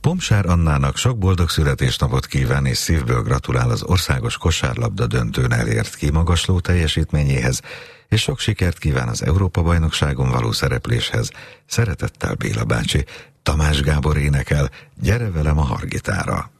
Pomsár Annának sok boldog születésnapot kíván és szívből gratulál az országos kosárlabda döntőn elért kimagasló teljesítményéhez, és sok sikert kíván az Európa-bajnokságon való szerepléshez. Szeretettel Béla bácsi. Tamás Gábor énekel, gyere velem a Hargitára.